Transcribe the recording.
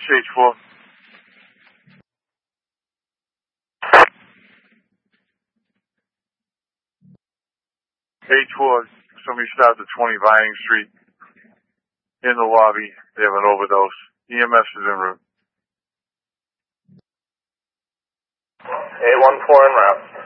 H4. H4, somebody stopped at 20 Vining Street in the lobby. They have an overdose. EMS is en route. 814 en route.